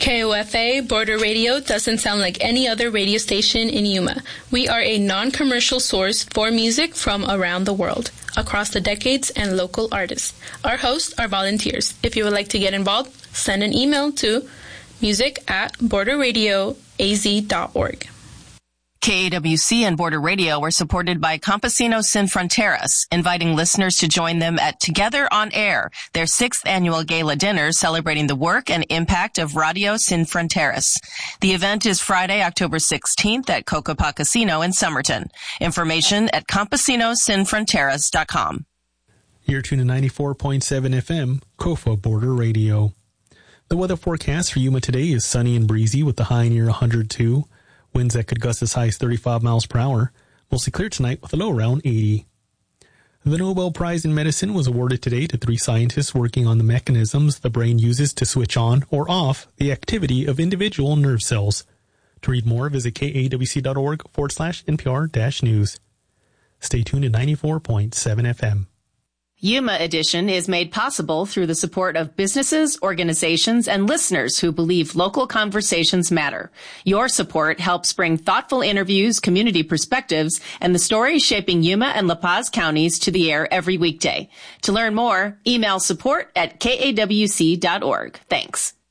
KOFA Border Radio doesn't sound like any other radio station in Yuma. We are a non-commercial source for music from around the world, across the decades and local artists. Our hosts are volunteers. If you would like to get involved, send an email to music@borderradioaz.org. KAWC and Border Radio are supported by Campesinos Sin Fronteras, inviting listeners to join them at Together on Air, their 6th annual gala dinner celebrating the work and impact of Radio Sin Fronteras. The event is Friday, October 16th at Cocopah Casino in Somerton. Information at campesinosinfronteras.com. You're tuned to 94.7 FM, KOFA Border Radio. The weather forecast for Yuma today is sunny and breezy with the high near 102. Winds that could gust as high as 35 miles per hour. Mostly clear tonight with a low around 80. The Nobel Prize in Medicine was awarded today to 3 scientists working on the mechanisms the brain uses to switch on or off the activity of individual nerve cells. To read more, visit kawc.org/NPR-news. Stay tuned to 94.7 FM. Yuma Edition is made possible through the support of businesses, organizations, and listeners who believe local conversations matter. Your support helps bring thoughtful interviews, community perspectives, and the stories shaping Yuma and La Paz counties to the air every weekday. To learn more, email support@kawc.org. Thanks.